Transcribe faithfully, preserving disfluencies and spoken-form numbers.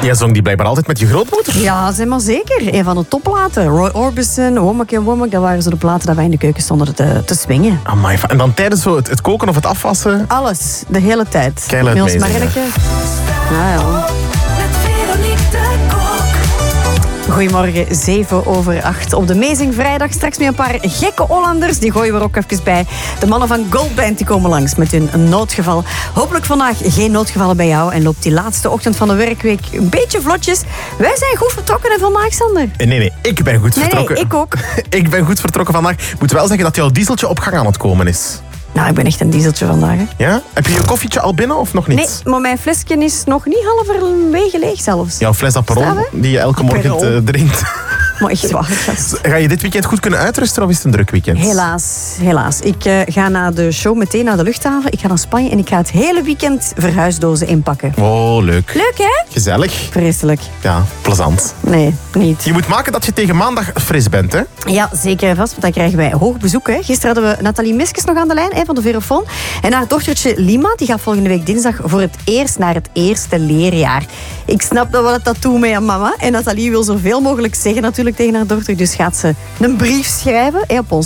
Jij zong die blijkbaar altijd met je grootmoeder? Ja, zeg maar zeker. Een van de topplaten. Roy Orbison, Womack en Womack, dat waren zo de platen dat wij in de keuken stonden te, te swingen. Amai, en dan tijdens zo het, het koken of het afwassen? Alles, de hele tijd. Keiluid met ons mee, zeg. Marretje. Ja, ja. Goedemorgen, zeven over acht op de Amazing Vrijdag. Straks met een paar gekke Hollanders. Die gooien we er ook even bij. De mannen van Goldband die komen langs met hun noodgeval. Hopelijk vandaag geen noodgevallen bij jou. En loopt die laatste ochtend van de werkweek een beetje vlotjes. Wij zijn goed vertrokken hè, vandaag, Sander. Nee, nee, ik ben goed Nee, vertrokken. nee, ik ook. Ik ben goed vertrokken vandaag. Ik moet wel zeggen dat jouw dieseltje op gang aan het komen is. Nou, ik ben echt een dieseltje vandaag. Hè. Ja? Heb je je koffietje al binnen of nog niet? Nee, maar mijn flesje is nog niet halverwege leeg zelfs. Jouw fles Aperol Staan we? die je elke morgen Aperol. uh, drinkt. Maar echt waar, gast. Ga je dit weekend goed kunnen uitrusten of is het een druk weekend? Helaas, helaas. Ik uh, ga na de show meteen naar de luchthaven. Ik ga naar Spanje en ik ga het hele weekend verhuisdozen inpakken. Oh, leuk. Leuk, hè? Gezellig. Vreselijk. Ja, plezant. Nee, niet. Je moet maken dat je tegen maandag fris bent, hè? Ja, zeker en vast, want dan krijgen wij hoog bezoek. Hè. Gisteren hadden we Nathalie Miskes nog aan de lijn hè, van de Verofon. En haar dochtertje Lima die gaat volgende week dinsdag voor het eerst naar het eerste leerjaar. Ik snap dat we dat doen met haar mama. En Nathalie wil zoveel mogelijk zeggen natuurlijk tegen haar dochter. Dus gaat ze een brief schrijven hè, op ons